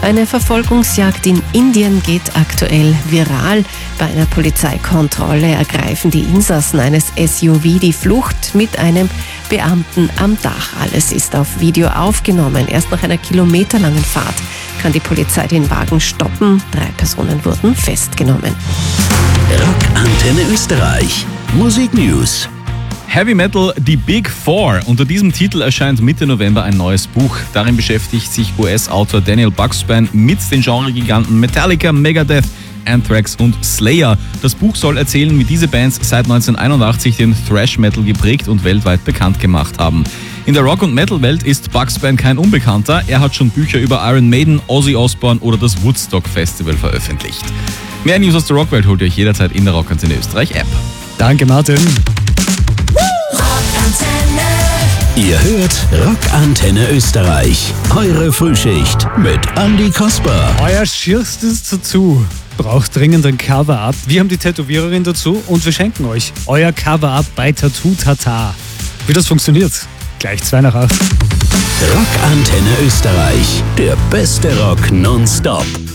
Eine Verfolgungsjagd in Indien geht aktuell viral. Bei einer Polizeikontrolle ergreifen die Insassen eines SUV die Flucht mit einem Beamten am Dach. Alles ist auf Video aufgenommen. Erst nach einer kilometerlangen Fahrt kann die Polizei den Wagen stoppen. 3 Personen wurden festgenommen. Rockantenne Österreich. Musik News. Heavy Metal, die Big Four. Unter diesem Titel erscheint Mitte November ein neues Buch. Darin beschäftigt sich US-Autor Daniel Buchsbaum mit den Genregiganten Metallica, Megadeth, Anthrax und Slayer. Das Buch soll erzählen, wie diese Bands seit 1981 den Thrash Metal geprägt und weltweit bekannt gemacht haben. In der Rock- und Metal-Welt ist Buchsbaum kein Unbekannter. Er hat schon Bücher über Iron Maiden, Ozzy Osbourne oder das Woodstock Festival veröffentlicht. Mehr News aus der Rockwelt holt ihr euch jederzeit in der Rockantenne Österreich App. Danke, Martin. Ihr hört Rockantenne Österreich. Eure Frühschicht mit Andi Kasper. Euer Schirstes dazu braucht dringend ein Cover-Up. Wir haben die Tätowiererin dazu und wir schenken euch euer Cover-Up bei Tattoo Tata. Wie das funktioniert? Gleich 7:55. Rockantenne Österreich. Der beste Rock nonstop.